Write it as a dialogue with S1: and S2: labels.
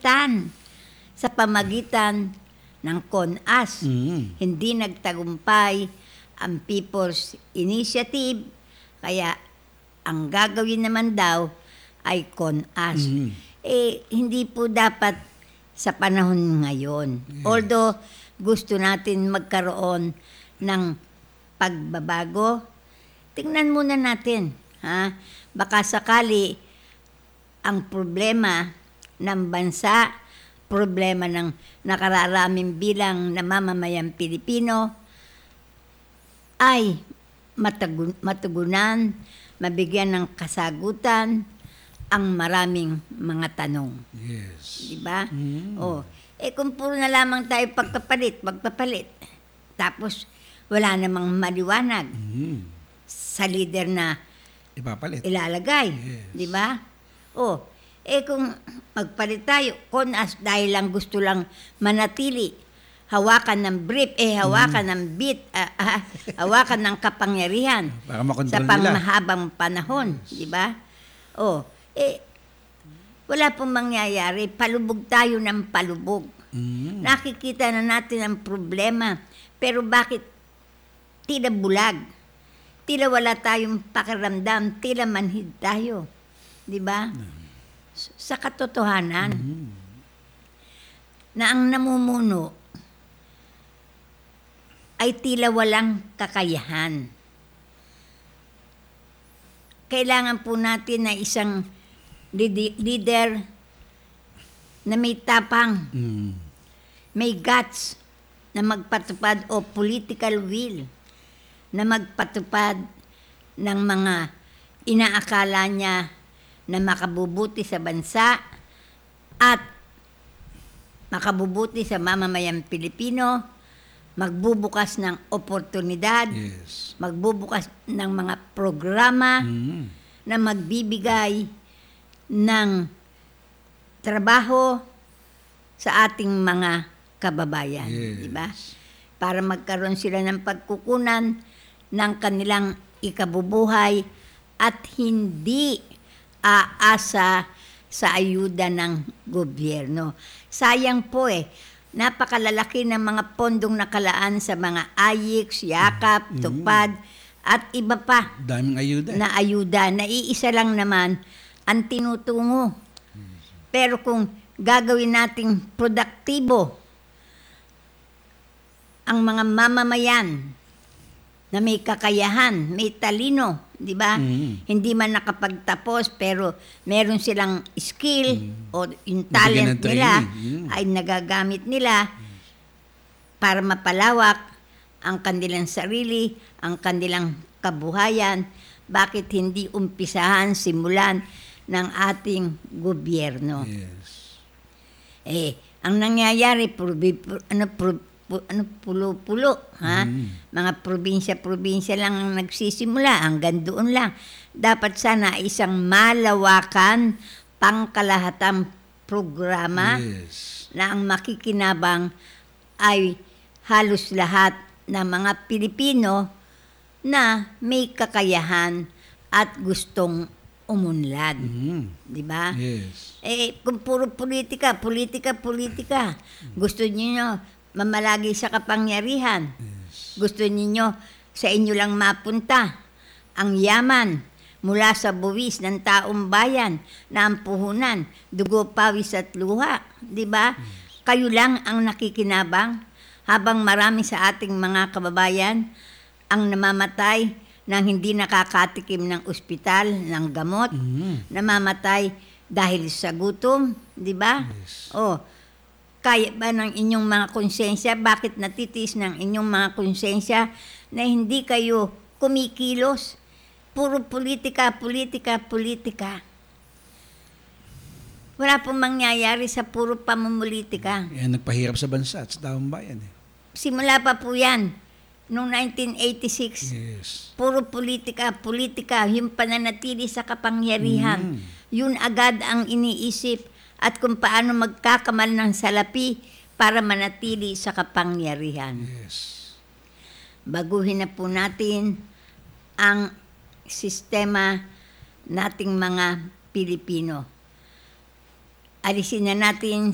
S1: nasaktan sa pamagitan ng CONAS. Hindi nagtagumpay ang People's Initiative, kaya ang gagawin naman daw ay CONAS. Hindi po dapat sa panahon ngayon. Although gusto natin magkaroon ng pagbabago, tingnan muna natin. Baka sakali ang problema ng bansa, problema ng nakararaming bilang na mamamayang Pilipino ay matugunan, mabigyan ng kasagutan ang maraming mga tanong.
S2: Yes.
S1: Diba? Kung puro na lamang tayo magpapalit, tapos wala namang maliwanag sa leader na
S2: Ipapalit.
S1: ilalagay.
S2: Yes.
S1: Diba? Kung magpalit tayo, CONAS dahil lang gusto lang manatili, hawakan ng brief, hawakan ng beat, hawakan ng kapangyarihan
S2: Para makontrol
S1: sa
S2: nila.
S1: pangmahabang panahon. Diba? Wala pong mangyayari. Palubog tayo ng palubog. Nakikita na natin ang problema. Pero bakit tila bulag? Tila wala tayong pakiramdam. Tila manhid tayo. Diba? Sa katotohanan, na ang namumuno ay tila walang kakayahan. Kailangan po natin na isang leader na may tapang, may guts na magpatupad o political will na magpatupad ng mga inaakala niya na makabubuti sa bansa at makabubuti sa mamamayang Pilipino, magbubukas ng oportunidad,
S2: Yes.
S1: magbubukas ng mga programa na magbibigay ng trabaho sa ating mga kababayan.
S2: Yes.
S1: Diba? Para magkaroon sila ng pagkukunan ng kanilang ikabubuhay at hindi aasa sa ayuda ng gobyerno. Sayang po napakalalaki ng mga pondong nakalaan sa mga AYIX, yakap, tupad, at iba pa
S2: Daming ayuda.
S1: na ayuda. Naiisa lang naman ang tinutungo. Pero kung gagawin nating produktibo ang mga mamamayan na may kakayahan, may talino, di ba? Hindi man nakapagtapos pero meron silang skill o yung talent
S2: Nabigyan ng
S1: nila
S2: training.
S1: ay nagagamit nila para mapalawak ang kanilang sarili, ang kanilang kabuhayan. Bakit hindi umpisahan, simulan ng ating gobyerno?
S2: Yes.
S1: Ang nangyayari, pulo-pulo, Mga probinsya-probinsya lang ang nagsisimula, hanggang doon lang. Dapat sana isang malawakan, pangkalahatang programa
S2: Yes.
S1: na ang makikinabang ay halos lahat ng mga Pilipino na may kakayahan at gustong umunlad. Di ba?
S2: Yes.
S1: Kung puro politika, gusto niyo mamalagi sa kapangyarihan.
S2: Yes.
S1: Gusto niyo sa inyo lang mapunta ang yaman mula sa buwis ng taong bayan na ang puhunan, dugo, pawis at luha. Di ba? Kayo lang ang nakikinabang habang marami sa ating mga kababayan ang namamatay nang hindi nakakatikim ng ospital, ng gamot, namamatay dahil sa gutom, di ba?
S2: Yes.
S1: Kaya ba ng inyong mga konsensya? Bakit natitiis ng inyong mga konsensya na hindi kayo kumikilos? Puro politika. Wala pong mangyayari sa puro pamumulitika.
S2: Yan nagpahirap sa bansa at sa taong bayan.
S1: Simula pa po yan, noong 1986.
S2: Yes.
S1: Puro politika, yung pananatili sa kapangyarihan. Yun agad ang iniisip at kung paano magkakamal ng salapi para manatili sa kapangyarihan.
S2: Yes.
S1: Baguhin na po natin ang sistema nating mga Pilipino. Alisin na natin